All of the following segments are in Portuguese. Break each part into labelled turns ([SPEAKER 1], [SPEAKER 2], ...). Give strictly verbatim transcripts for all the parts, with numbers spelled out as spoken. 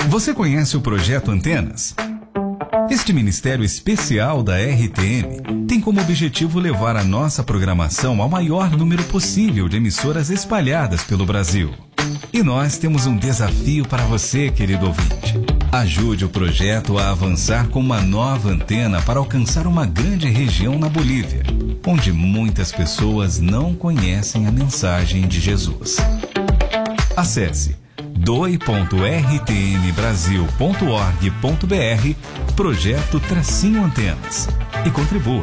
[SPEAKER 1] Você conhece o Projeto Antenas? Este ministério especial da R T M tem como objetivo levar a nossa programação ao maior número possível de emissoras espalhadas pelo Brasil. E nós temos um desafio para você, querido ouvinte. Ajude o projeto a avançar com uma nova antena para alcançar uma grande região na Bolívia, onde muitas pessoas não conhecem a mensagem de Jesus. Acesse doe ponto r t m brasil ponto org ponto b r Projeto Tracinho Antenas e contribua.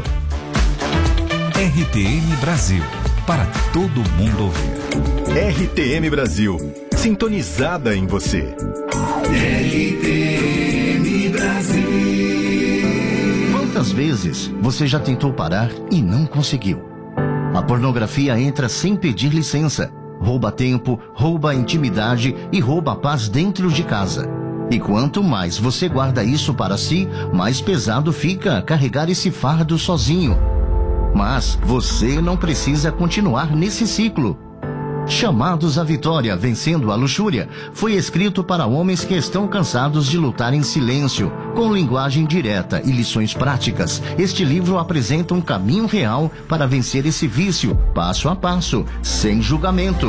[SPEAKER 1] R T M Brasil, para todo mundo ouvir.
[SPEAKER 2] R T M Brasil, sintonizada em você.
[SPEAKER 3] R T M Brasil.
[SPEAKER 4] Quantas vezes você já tentou parar e não conseguiu? A pornografia entra sem pedir licença. Rouba tempo, rouba a intimidade e rouba a paz dentro de casa. E quanto mais você guarda isso para si, mais pesado fica carregar esse fardo sozinho. Mas você não precisa continuar nesse ciclo. Chamados à Vitória, Vencendo a Luxúria, foi escrito para homens que estão cansados de lutar em silêncio. Com linguagem direta e lições práticas, este livro apresenta um caminho real para vencer esse vício, passo a passo, sem julgamento.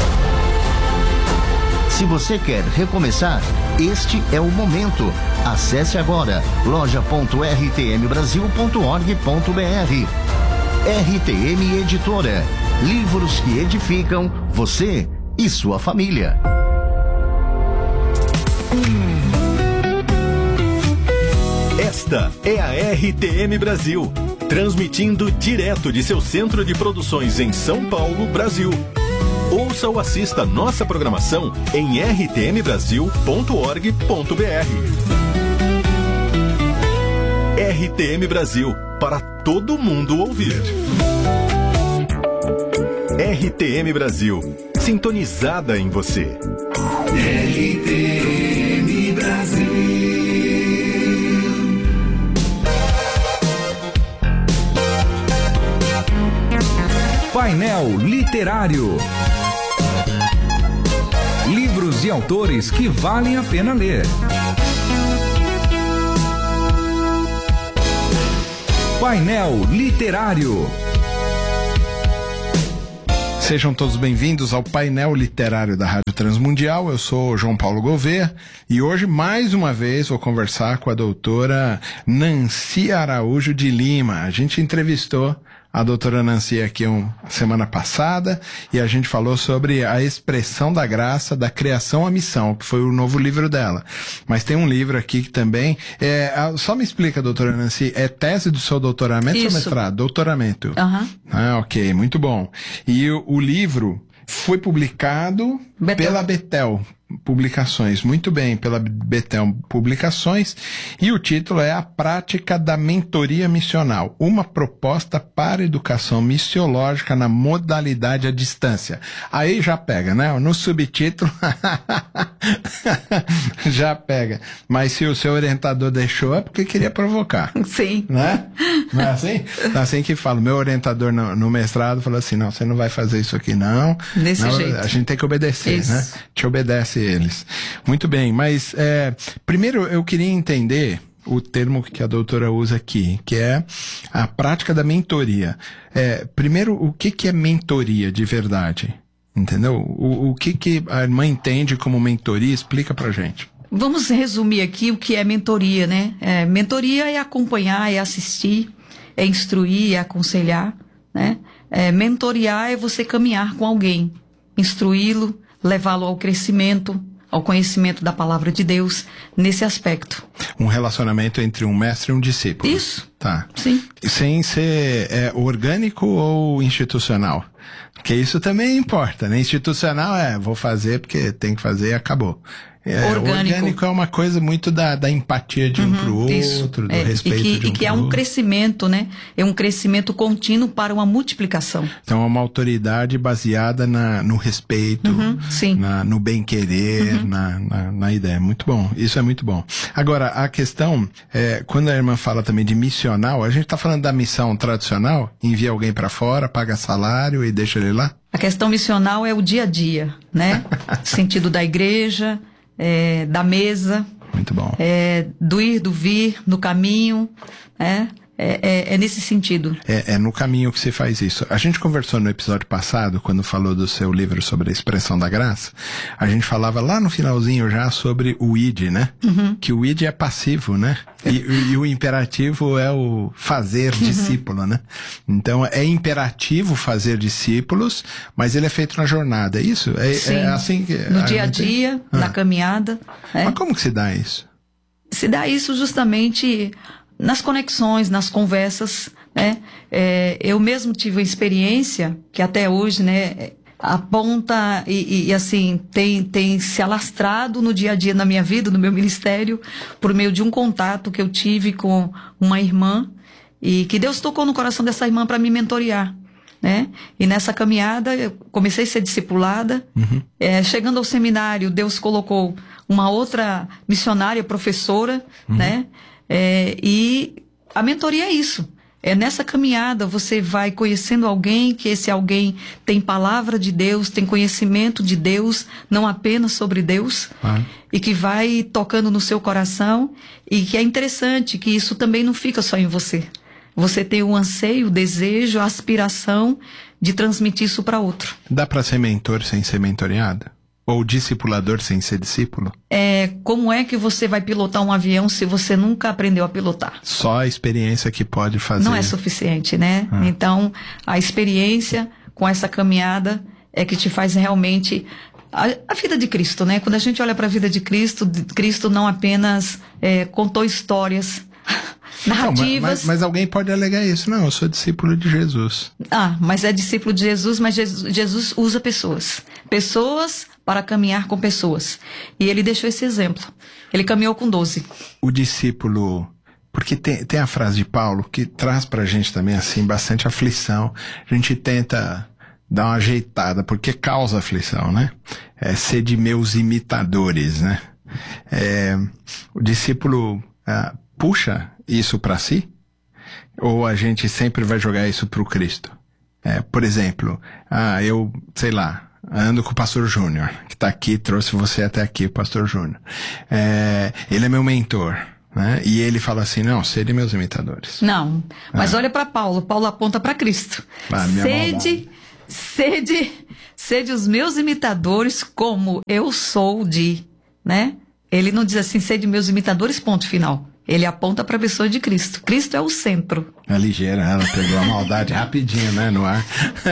[SPEAKER 4] Se você quer recomeçar, este é o momento. Acesse agora loja ponto r t m brasil ponto org ponto b r. R T M Editora. Livros que edificam você e sua família.
[SPEAKER 2] Esta é a R T M Brasil, transmitindo direto de seu centro de produções em São Paulo, Brasil. Ouça ou assista nossa programação em r t m brasil ponto org ponto b r. R T M Brasil, para todo mundo ouvir. R T M Brasil, sintonizada em você.
[SPEAKER 3] R T M Brasil.
[SPEAKER 5] Painel Literário. Livros e autores que valem a pena ler. Painel Literário.
[SPEAKER 6] Sejam todos bem-vindos ao painel literário da Rádio Transmundial. Eu sou João Paulo Gouveia e hoje, mais uma vez, vou conversar com a doutora Nancy Araújo de Lima. A gente entrevistou a doutora Nancy aqui uma semana passada e a gente falou sobre a expressão da graça da criação à missão, que foi o novo livro dela. Mas tem um livro aqui que também... É, só me explica, doutora Nancy, é tese do seu doutoramento ou mestrado? Doutoramento.
[SPEAKER 7] Aham.
[SPEAKER 6] Ah, ok, muito bom. E o, o livro foi publicado
[SPEAKER 7] Betel.
[SPEAKER 6] pela Betel Publicações, muito bem, pela Betel Publicações, e o título é A Prática da Mentoria Missional, uma proposta para educação missiológica na modalidade à distância. Aí já pega, né? No subtítulo já pega. Mas se o seu orientador deixou, é porque queria provocar.
[SPEAKER 7] Sim.
[SPEAKER 6] Né? Não é assim? É assim que fala. Meu orientador no, no mestrado falou assim, não, você não vai fazer isso aqui não.
[SPEAKER 7] Desse
[SPEAKER 6] não,
[SPEAKER 7] jeito.
[SPEAKER 6] A gente tem que obedecer,
[SPEAKER 7] Isso.
[SPEAKER 6] né? Te obedece eles. Muito bem, mas é, primeiro eu queria entender o termo que a doutora usa aqui, que é a prática da mentoria. É, primeiro, o que, que é mentoria de verdade? Entendeu? O, o que, que a irmã entende como mentoria? Explica pra gente.
[SPEAKER 7] Vamos resumir aqui o que é mentoria, né? É, mentoria é acompanhar, é assistir, é instruir, é aconselhar, né? É, mentoriar é você caminhar com alguém, instruí-lo, levá-lo ao crescimento, ao conhecimento da palavra de Deus, nesse aspecto.
[SPEAKER 6] Um relacionamento entre um mestre e um discípulo.
[SPEAKER 7] Isso.
[SPEAKER 6] Tá.
[SPEAKER 7] Sim.
[SPEAKER 6] Sem ser é, orgânico ou institucional? Porque isso também importa, né? Institucional é, vou fazer porque tem que fazer e acabou. É,
[SPEAKER 7] orgânico.
[SPEAKER 6] orgânico é uma coisa muito da, da empatia de um
[SPEAKER 7] Uhum,
[SPEAKER 6] pro outro,
[SPEAKER 7] isso.
[SPEAKER 6] do
[SPEAKER 7] É,
[SPEAKER 6] respeito
[SPEAKER 7] e que,
[SPEAKER 6] de um
[SPEAKER 7] e que
[SPEAKER 6] pro
[SPEAKER 7] é um
[SPEAKER 6] outro.
[SPEAKER 7] crescimento, né? É um crescimento contínuo para uma multiplicação.
[SPEAKER 6] Então é uma autoridade baseada na, no respeito,
[SPEAKER 7] Uhum, sim.
[SPEAKER 6] na, no bem-querer,
[SPEAKER 7] Uhum.
[SPEAKER 6] na, na, na ideia. Muito bom, isso é muito bom. Agora, a questão, é, quando a irmã fala também de missional, a gente está falando da missão tradicional, envia alguém para fora, paga salário e deixa ele lá?
[SPEAKER 7] A questão missional é o dia a dia, né? Sentido da igreja, é, da mesa.
[SPEAKER 6] Muito bom.
[SPEAKER 7] É, do ir, do vir, no caminho, né? É, é, é nesse sentido.
[SPEAKER 6] É, é no caminho que você faz isso. A gente conversou no episódio passado, quando falou do seu livro sobre a expressão da graça, a gente falava lá no finalzinho já sobre o id, né? Uhum. Que o id é passivo, né? E, e o imperativo é o fazer uhum. discípulo, né? Então é imperativo fazer discípulos, mas ele é feito na jornada, é isso? É,
[SPEAKER 7] Sim.
[SPEAKER 6] é assim que...
[SPEAKER 7] No dia a dia, ah. na caminhada. É.
[SPEAKER 6] Mas como que se dá isso?
[SPEAKER 7] Se dá isso justamente... nas conexões, nas conversas, né? É, eu mesmo tive uma experiência que até hoje, né, aponta e, e assim, tem, tem se alastrado no dia a dia na minha vida, no meu ministério, por meio de um contato que eu tive com uma irmã e que Deus tocou no coração dessa irmã para me mentorear, né? E nessa caminhada eu comecei a ser discipulada. Uhum. É, chegando ao seminário, Deus colocou uma outra missionária, professora, uhum. né? É, e a mentoria é isso. É nessa caminhada você vai conhecendo alguém, que esse alguém tem palavra de Deus, tem conhecimento de Deus, não apenas sobre Deus, ah. e que vai tocando no seu coração, e que é interessante que isso também não fica só em você. Você tem o anseio, o desejo, a aspiração de transmitir isso para outro. Dá para ser mentor sem ser mentoreada? Ou discipulador sem ser discípulo? É, como é que você vai pilotar um avião se você nunca aprendeu a pilotar? Só a experiência que pode fazer. Não é suficiente, né? Ah. Então, a experiência com essa caminhada é que te faz realmente... A, a vida de Cristo, né? Quando a gente olha para a vida de Cristo, Cristo não apenas é, contou histórias... narrativas. Não, mas, mas alguém pode alegar isso. Não, eu sou discípulo de Jesus. Ah, mas é discípulo de Jesus, mas Jesus, Jesus usa pessoas. Pessoas para caminhar com pessoas. E ele deixou esse exemplo. Ele caminhou com doze. O discípulo... Porque tem, tem a frase de Paulo que traz pra gente também, assim, bastante aflição. A gente tenta dar uma ajeitada, porque causa aflição, né? É ser de meus imitadores, né? É, o discípulo ah, puxa isso para si? Ou a gente sempre vai jogar isso pro Cristo? É, por exemplo, ah, eu, sei lá, ando com o pastor Júnior, que tá aqui, trouxe você até aqui, o pastor Júnior. É, ele é meu mentor, né? E ele fala assim, não, sede meus imitadores. Não, mas ah. olha para Paulo, Paulo aponta para Cristo. Ah, sede, sede, sede os meus imitadores como eu sou de, né? Ele não diz assim, sede meus imitadores, ponto final. Ele aponta para a pessoa de Cristo. Cristo é o centro. É ligeira, ela pegou a maldade rapidinho, né, no ar.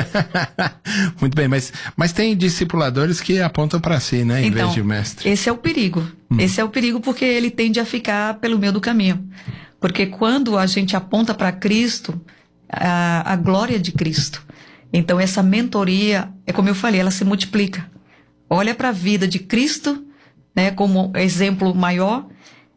[SPEAKER 7] Muito bem, mas, mas tem discipuladores que apontam para si, né, em então, vez de mestre. Esse é o perigo. Hum. Esse é o perigo porque ele tende a ficar pelo meio do caminho. Porque quando a gente aponta para Cristo, a, a glória de Cristo. Então essa mentoria, é como eu falei, ela se multiplica. Olha para a vida de Cristo, né, como exemplo maior,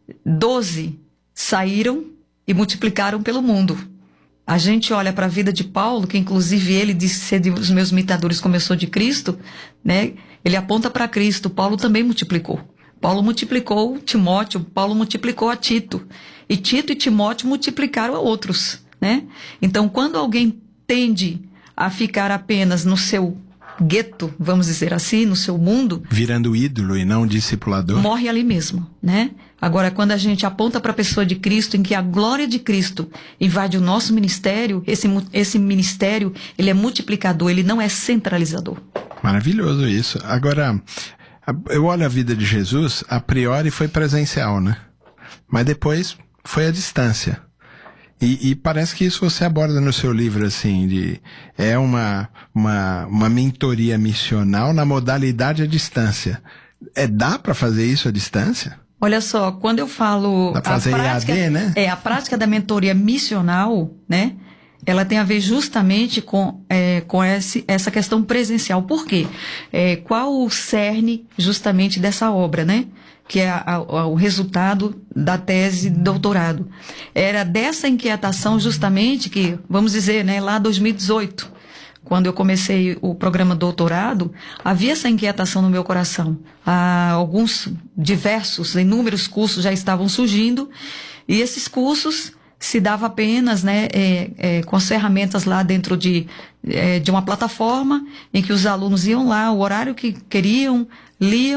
[SPEAKER 7] doze saíram e multiplicaram pelo mundo. A gente olha para a vida de Paulo, que inclusive ele disse ser de os meus imitadores começou de Cristo, né? Ele aponta para Cristo. Paulo também multiplicou. Paulo multiplicou Timóteo, Paulo multiplicou a Tito. E Tito e Timóteo multiplicaram a outros, né? Então, quando alguém tende a ficar apenas no seu gueto, vamos dizer assim, no seu mundo... virando ídolo e não discipulador. Morre ali mesmo, né? Agora, quando a gente aponta para a pessoa de Cristo, em que a glória de Cristo invade o nosso ministério, esse, esse ministério, ele é multiplicador, ele não é centralizador. Maravilhoso isso. Agora, eu olho a vida de Jesus, a priori foi presencial, né? Mas depois foi à distância. E, e parece que isso você aborda no seu livro, assim, de, é uma, uma, uma mentoria missional na modalidade à distância. É, dá para fazer isso à distância? Olha só, quando eu falo... Dá pra fazer a prática, I A D, né? É, a prática da mentoria missional, né? Ela tem a ver justamente com, é, com esse, essa questão presencial. Por quê? É, qual o cerne justamente dessa obra, né? Que é a, a, o resultado da tese de doutorado. Era dessa inquietação justamente que, vamos dizer, né, lá em dois mil e dezoito, quando eu comecei o programa doutorado, havia essa inquietação no meu coração. Há alguns diversos, inúmeros cursos já estavam surgindo, e esses cursos se davam apenas, né, é, é, com as ferramentas lá dentro de, é, de uma plataforma, em que os alunos iam lá, o horário que queriam, liam,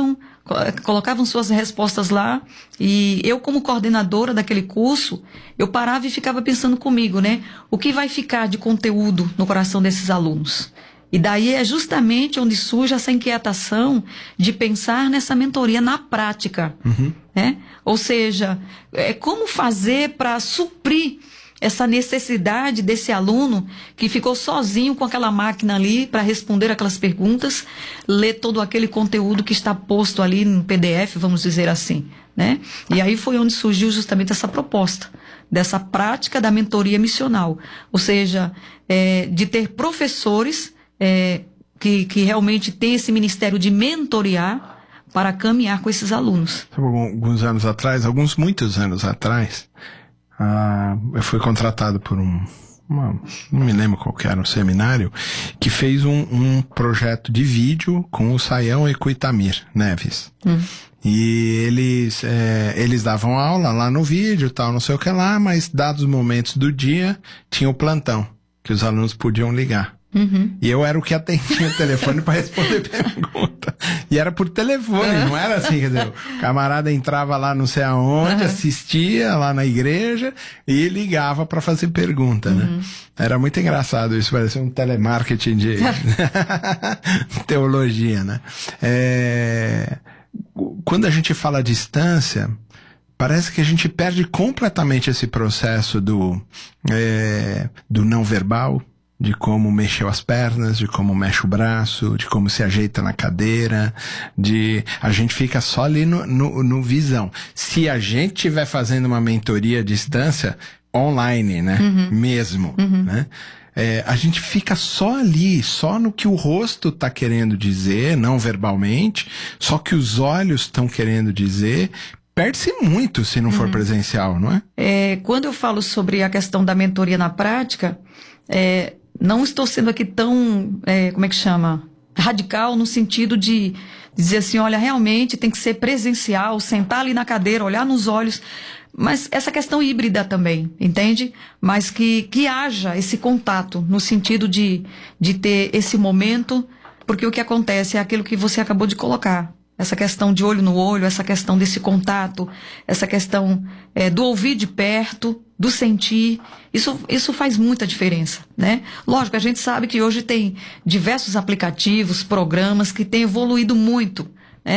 [SPEAKER 7] colocavam suas respostas lá, e eu, como coordenadora daquele curso, eu parava e ficava pensando comigo, né? O que vai ficar de conteúdo no coração desses alunos? E daí é justamente onde surge essa inquietação de pensar nessa mentoria na prática, uhum. né? Ou seja, é, como fazer para suprir essa necessidade desse aluno que ficou sozinho com aquela máquina ali para responder aquelas perguntas, ler todo aquele conteúdo que está posto ali no P D F, vamos dizer assim, né? E aí foi onde surgiu justamente essa proposta, dessa prática da mentoria missional. Ou seja, é, de ter professores é, que, que realmente têm esse ministério de mentorear para caminhar com esses alunos.
[SPEAKER 6] Alguns anos atrás, alguns muitos anos atrás, Ah, eu fui contratado por um, uma, não me lembro qual que era, um seminário, que fez um, um projeto de vídeo com o Saião e com o Itamir Neves. Hum. E eles, é, eles davam aula lá no vídeo, tal, não sei o que lá, mas dados os momentos do dia, tinha o plantão, que os alunos podiam ligar. Uhum. E eu era o que atendia o telefone para responder pergunta. E era por telefone, não era assim, quer dizer, o camarada entrava lá não sei aonde, uhum. assistia lá na igreja e ligava para fazer pergunta, uhum. né? Era muito engraçado isso, parecia um telemarketing de teologia, né? É... Quando a gente fala à distância, parece que a gente perde completamente esse processo do, é, do não verbal, de como mexeu as pernas, de como mexe o braço, de como se ajeita na cadeira, de a gente fica só ali no, no, no visão. Se a gente estiver fazendo uma mentoria à distância, online, né? Uhum. Mesmo, uhum. né? É, a gente fica só ali, só no que o rosto tá querendo dizer, não verbalmente, só que os olhos estão querendo dizer. Perde-se muito se não for uhum. presencial, não é?
[SPEAKER 7] É? Quando eu falo sobre a questão da mentoria na prática, é, não estou sendo aqui tão, é, como é que chama? Radical, no sentido de dizer assim, olha, realmente tem que ser presencial, sentar ali na cadeira, olhar nos olhos, mas essa questão híbrida também, entende? Mas que, que haja esse contato, no sentido de, de ter esse momento, porque o que acontece é aquilo que você acabou de colocar. Essa questão de olho no olho, essa questão desse contato, essa questão é, do ouvir de perto, do sentir, isso, isso faz muita diferença, né? Lógico, a gente sabe que hoje tem diversos aplicativos, programas que têm evoluído muito